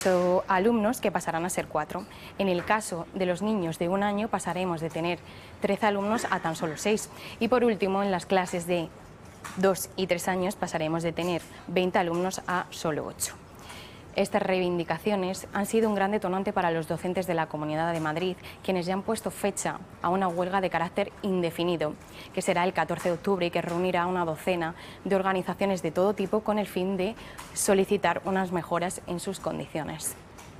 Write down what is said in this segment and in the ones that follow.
alumnos que pasarán a ser 4. En el caso de los niños de 1 año pasaremos de tener 13 alumnos a tan solo 6. Y por último, en las clases de 2 y 3 años pasaremos de tener 20 alumnos a solo 8. Estas reivindicaciones han sido un gran detonante para los docentes de la Comunidad de Madrid, quienes ya han puesto fecha a una huelga de carácter indefinido, que será el 14 de octubre y que reunirá a una docena de organizaciones de todo tipo con el fin de solicitar unas mejoras en sus condiciones.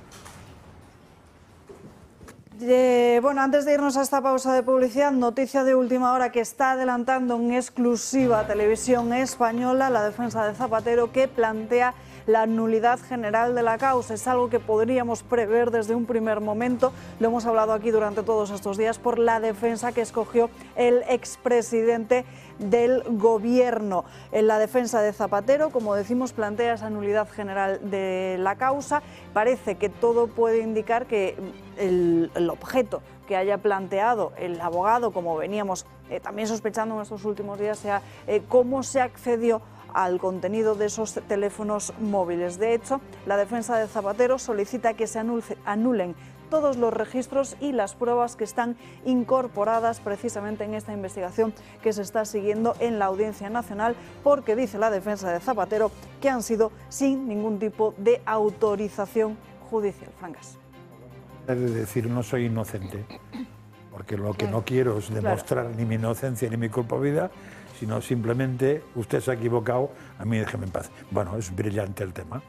Bueno, antes de irnos a esta pausa de publicidad, noticia de última hora que está adelantando en exclusiva Televisión Española, la defensa de Zapatero, que plantea la nulidad general de la causa. Es algo que podríamos prever desde un primer momento, lo hemos hablado aquí durante todos estos días, por la defensa que escogió el expresidente del gobierno. En la defensa de Zapatero, como decimos, plantea esa nulidad general de la causa. Parece que todo puede indicar que el objeto que haya planteado el abogado, como veníamos también sospechando en estos últimos días, sea cómo se accedió al contenido de esos teléfonos móviles. De hecho, la defensa de Zapatero solicita que se anulen todos los registros y las pruebas que están incorporadas precisamente en esta investigación que se está siguiendo en la Audiencia Nacional, porque dice la defensa de Zapatero que han sido sin ningún tipo de autorización judicial. Francas. Es decir, no soy inocente, porque lo que no quiero es demostrar ni mi inocencia ni mi culpabilidad, sino simplemente usted se ha equivocado, a mí déjeme en paz. Bueno, es brillante el tema.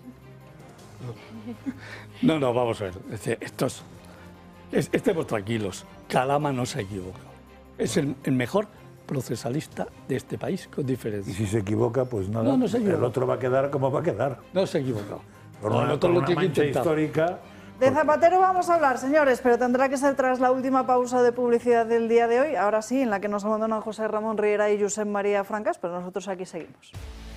No, vamos a ver. Estemos tranquilos. Calama no se ha equivocado. Es el mejor procesalista de este país, con diferencia. Y si se equivoca, pues nada, no se equivoca. El otro va a quedar como va a quedar. No se ha equivocado. Por una mancha histórica. De Zapatero vamos a hablar, señores, pero tendrá que ser tras la última pausa de publicidad del día de hoy, ahora sí, en la que nos abandonan José Ramón Riera y Josep María Francas, pero nosotros aquí seguimos.